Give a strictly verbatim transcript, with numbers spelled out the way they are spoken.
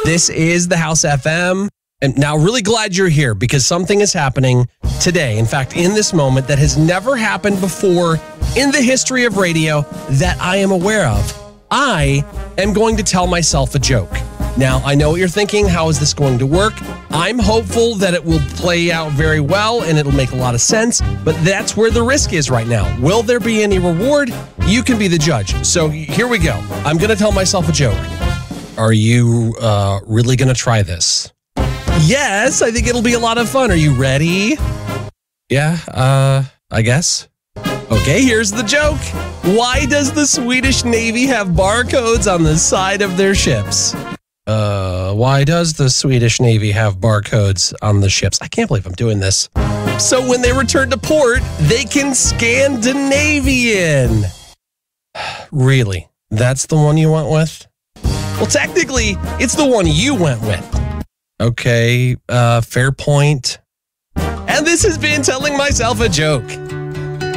This is the House F M. And now, really glad you're here because something is happening today. In fact, in this moment that has never happened before in the history of radio that I am aware of. I am going to tell myself a joke. Now, I know what you're thinking. How is this going to work? I'm hopeful that it will play out very well and it'll make a lot of sense, but that's where the risk is right now. Will there be any reward? You can be the judge. So here we go. I'm going to tell myself a joke. Are you uh, really going to try this? Yes, I think it'll be a lot of fun. Are you ready? Yeah, uh, I guess. Okay, here's the joke. Why does the Swedish Navy have barcodes on the side of their ships? Uh, why does the Swedish Navy have barcodes on the ships? I can't believe I'm doing this. So when they return to port, they can Scandinavian. Really? That's the one you went with? Well, technically, it's the one you went with. Okay, uh, fair point. And this has been Telling Myself a Joke.